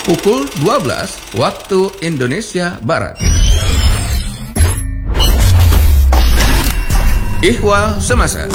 pukul 12 waktu Indonesia Barat. Ihwal Semasa.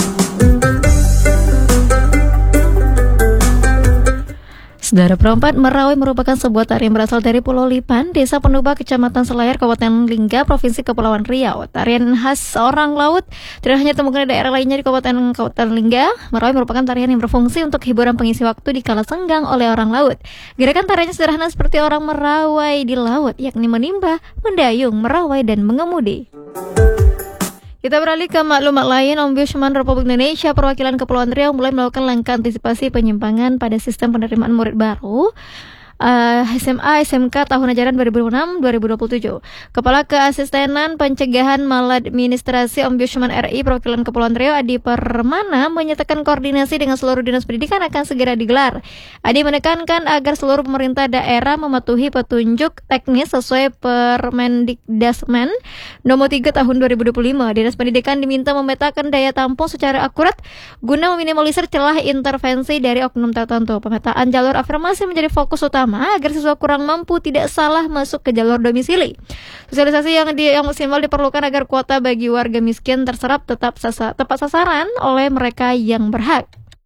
Saudara, perempat Merawai merupakan sebuah tarian berasal dari Pulau Lipan, Desa Penubah, Kecamatan Selayar, Kabupaten Lingga, Provinsi Kepulauan Riau. Tarian khas orang laut tidak hanya ditemukan di daerah lainnya di Kabupaten Lingga. Merawai merupakan tarian yang berfungsi untuk hiburan pengisi waktu di kala senggang oleh orang laut. Gerakan tariannya sederhana seperti orang merawai di laut, yakni menimba, mendayung, merawai, dan mengemudi. Kita beralih ke maklumat lain. Ombudsman Republik Indonesia Perwakilan Kepulauan Riau mulai melakukan langkah antisipasi penyimpangan pada sistem penerimaan murid baru SMA SMK tahun ajaran 2006-2027. Kepala Keasistenan Pencegahan Maladministrasi Ombudsman RI Perwakilan Kepulauan Riau Adi Permana menyatakan koordinasi dengan seluruh dinas pendidikan akan segera digelar. Adi menekankan agar seluruh pemerintah daerah mematuhi petunjuk teknis sesuai Permendikdasmen nomor 3 tahun 2025. Dinas pendidikan diminta memetakan daya tampung secara akurat guna meminimalisir celah intervensi dari oknum tertentu. Pemetaan jalur afirmasi menjadi fokus utama agar siswa kurang mampu tidak salah masuk ke jalur domisili. Sosialisasi yang maksimal diperlukan agar kuota bagi warga miskin terserap tepat sasaran oleh mereka yang berhak.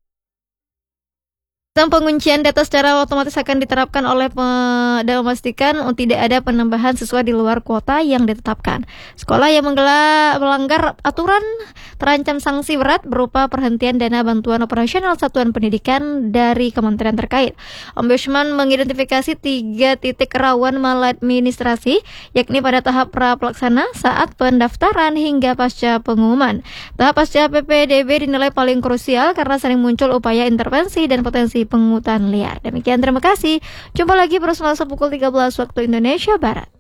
Sistem penguncian data secara otomatis akan diterapkan dan memastikan tidak ada penambahan siswa di luar kuota yang ditetapkan. Sekolah yang melanggar aturan terancam sanksi berat berupa perhentian dana bantuan operasional satuan pendidikan dari kementerian terkait. Ombudsman mengidentifikasi 3 titik rawan maladministrasi, yakni pada tahap pra-pelaksana, saat pendaftaran, hingga pasca pengumuman. Tahap pasca PPDB dinilai paling krusial karena sering muncul upaya intervensi dan potensi pungutan liar. Demikian, terima kasih. Jumpa lagi pada Selasa pukul 13 waktu Indonesia Barat.